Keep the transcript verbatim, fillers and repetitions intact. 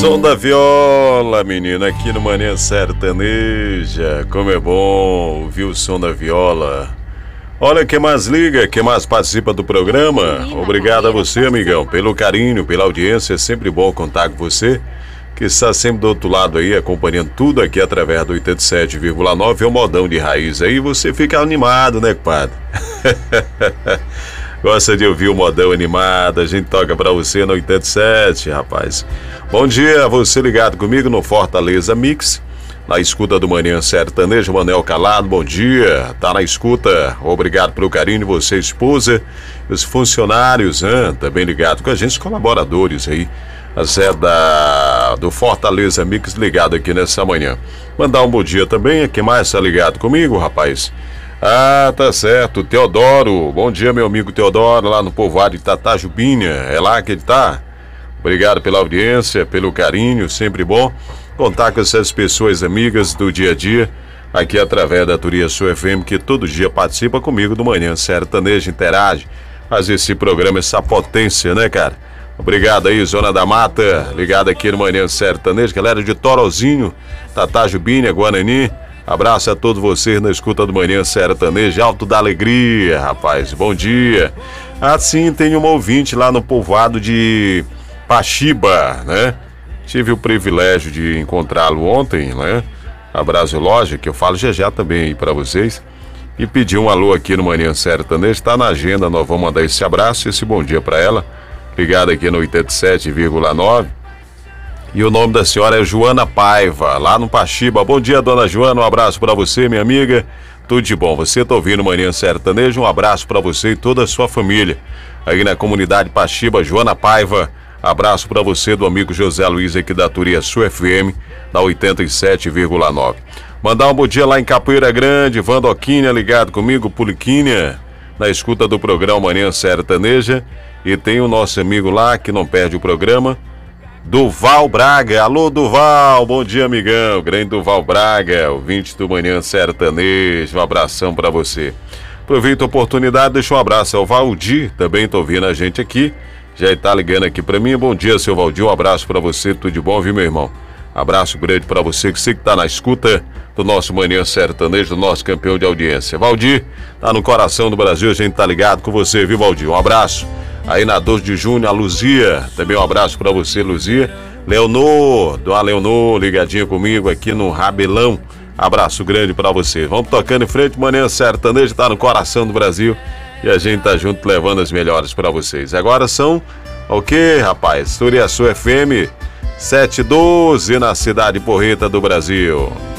Som da viola, menina, aqui no Manhã Sertaneja. Como é bom ouvir o som da viola. Olha, quem mais liga, quem mais participa do programa. Obrigado a você, amigão, pelo carinho, pela audiência. É sempre bom contar com você, que está sempre do outro lado aí, acompanhando tudo aqui através do oitenta e sete vírgula nove. É o modão de raiz aí, você fica animado, né, compadre? Gosta de ouvir o modão animado, a gente toca pra você no oitenta e sete, rapaz. Bom dia a você ligado comigo no Fortaleza Mix, na escuta do Manhã Sertanejo. Manel Calado, bom dia, tá na escuta. Obrigado pelo carinho de você, esposa, os funcionários, hein, também ligado com a gente, os colaboradores aí, a Zé da, do Fortaleza Mix ligado aqui nessa manhã. Mandar um bom dia também a quem mais tá ligado comigo, rapaz. Ah, tá certo, Teodoro, bom dia, meu amigo Teodoro, lá no povoado de Tatajubinha, é lá que ele tá? Obrigado pela audiência, pelo carinho, sempre bom contar com essas pessoas amigas do dia a dia, aqui através da Turia Sul F M, que todo dia participa comigo do Manhã Sertanejo, interage, faz esse programa, essa potência, né, cara? Obrigado aí, Zona da Mata, ligado aqui no Manhã Sertanejo, galera de Torozinho, Tatajubinha, Guanani. Abraço a todos vocês na escuta do Manhã Sertanejo, Alto da Alegria, rapaz, bom dia. Ah, sim, tem uma ouvinte lá no povoado de Paxiba, né? Tive o privilégio de encontrá-lo ontem, né? Abraço Loja, que eu falo já já também aí pra vocês. E pedi um alô aqui no Manhã Sertanejo, tá na agenda, nós vamos mandar esse abraço, esse bom dia pra ela. Ligado aqui no oitenta e sete vírgula nove. E o nome da senhora é Joana Paiva, lá no Paxiba. Bom dia, dona Joana, um abraço pra você, minha amiga. Tudo de bom. Você tá ouvindo Manhã Sertanejo, um abraço pra você e toda a sua família. Aí na comunidade Paxiba, Joana Paiva, abraço pra você do amigo José Luiz aqui da Turia Sul F M, da oitenta e sete vírgula nove. Mandar um bom dia lá em Capoeira Grande, Vandoquinha ligado comigo, Puliquinha, na escuta do programa Manhã Sertaneja. E tem o nosso amigo lá que não perde o programa, Duval Braga. Alô, Duval, bom dia, amigão. Grande Duval Braga, ouvinte do Manhã Sertanejo, um abração pra você. Aproveita a oportunidade, deixa um abraço ao Valdir, também tá ouvindo a gente aqui, já está ligando aqui pra mim. Bom dia, seu Valdir, um abraço pra você, tudo de bom, viu, meu irmão? Abraço grande pra você, que sei que tá na escuta do nosso Manhã Sertanejo, do nosso campeão de audiência. Valdir, tá no coração do Brasil, a gente tá ligado com você, viu, Valdir? Um abraço. Aí na doze de junho, a Luzia, também um abraço pra você, Luzia. Leonor, Dona Leonor, ligadinha comigo aqui no Rabelão. Abraço grande pra você. Vamos tocando em frente, Manhã Sertanejo tá no coração do Brasil e a gente tá junto levando as melhores pra vocês. Agora são, o que, rapaz? Turia Sul F M, sete e doze na cidade porreta do Brasil.